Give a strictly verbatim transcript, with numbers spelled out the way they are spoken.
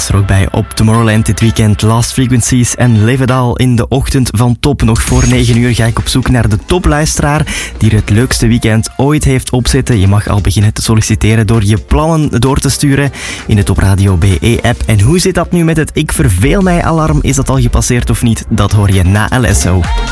er ook bij op Tomorrowland dit weekend. Last Frequencies en Live It All in de ochtend van Top. Nog voor negen uur ga ik op zoek naar de topluisteraar die er het leukste weekend ooit heeft opzitten. Je mag al beginnen te solliciteren door je plannen door te sturen in de Top Radio B E-app. En hoe zit dat nu met het Ik Verveel Mij alarm? Is dat al gepasseerd of niet? Dat hoor je na L S O.